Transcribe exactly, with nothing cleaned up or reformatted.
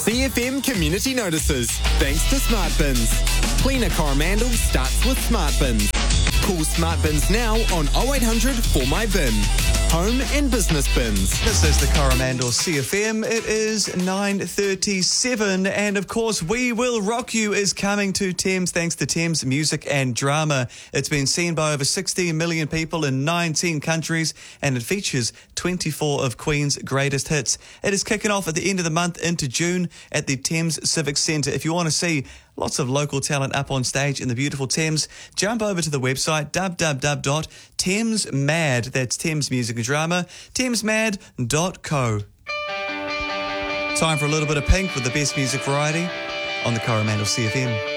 C F M Community Notices, thanks to Smart Bins. Cleaner Coromandel starts with Smart Bins. Call Smart Bins now on oh eight hundred four my bin. Home and business bins. This is the Coromandel C F M. It is nine thirty-seven, and of course, We Will Rock You is coming to Thames thanks to Thames Music and Drama. It's been seen by over sixteen million people in nineteen countries, and it features twenty-four of Queen's greatest hits. It is kicking off at the end of the month into June at the Thames Civic Centre. If you want to see lots of local talent up on stage in the beautiful Thames, jump over to the website w w w dot thames mad, that's Thames Music and Drama, thames mad dot co. Time for a little bit of Pink with the best music variety on the Coromandel C F M.